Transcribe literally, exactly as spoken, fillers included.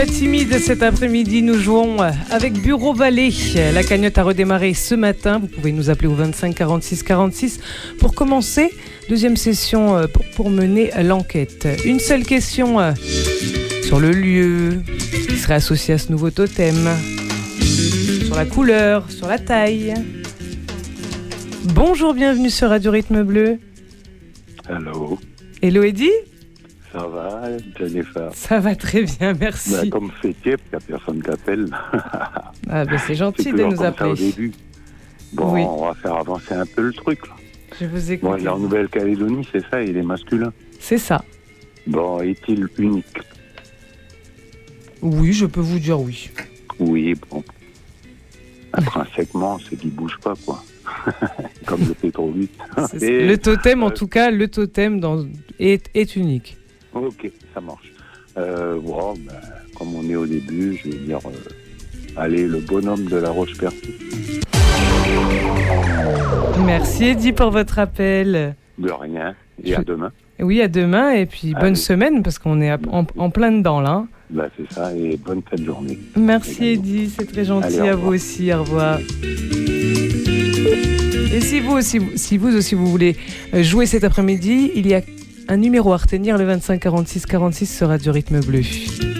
Timide cet après-midi, nous jouons avec Bureau Vallée. La cagnotte a redémarré ce matin. Vous pouvez nous appeler au vingt-cinq quarante-six quarante-six pour commencer. Deuxième session pour, pour mener l'enquête. Une seule question sur le lieu qui serait associé à ce nouveau totem, sur la couleur, sur la taille. Bonjour, bienvenue sur Radio Rythme Bleu. Allô. Hello Eddy. Ça va, Jennifer? Ça va très bien, merci. Bah, comme fêtier, parce qu'il n'y a personne qui appelle. Ah, bah, c'est gentil c'est de nous comme appeler. ça au début. Bon, oui. On va faire avancer un peu le truc. Là. Je vous écoute. Bon, il est en Nouvelle-Calédonie, c'est ça, il est masculin. C'est ça. Bon, est-il unique? Oui, je peux vous dire oui. Oui, bon. Intrinsèquement, c'est qu'il ne bouge pas, quoi. Comme le fait trop vite. Et, le totem, en euh, tout cas, le totem dans, est, est unique. Ok, ça marche. Euh, bon, ben, comme on est au début, je vais dire, euh, allez, le bonhomme de la Roche-Percée. Merci Eddy pour votre appel. De rien, et je... à demain. Oui, à demain, et puis allez. Bonne semaine, parce qu'on est en, en plein dedans, là. Bah, c'est ça, et bonne fin de journée. Merci Eddy, c'est très gentil. Allez, à vous aussi, au revoir. Et si vous aussi, si vous aussi vous voulez jouer cet après-midi, il y a un numéro à retenir, le vingt-cinq quarante-six quarante-six sur Radio Rythme Bleu.